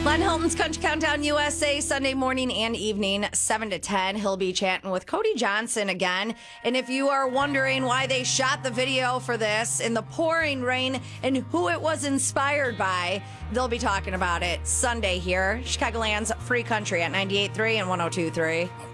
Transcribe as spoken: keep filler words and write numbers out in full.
Len Hilton's Country Countdown U S A, Sunday morning and evening, seven to ten. He'll be chatting with Cody Johnson again. And if you are wondering why they shot the video for this in the pouring rain and who it was inspired by, they'll be talking about it Sunday here. Chicagoland's Free Country at ninety-eight point three and one oh two point three.